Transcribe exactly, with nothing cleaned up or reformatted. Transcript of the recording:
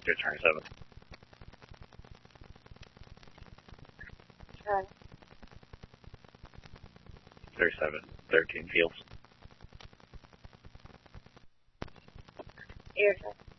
You're twenty-seven. ten. thirty-seven. thirteen feels. Ear test.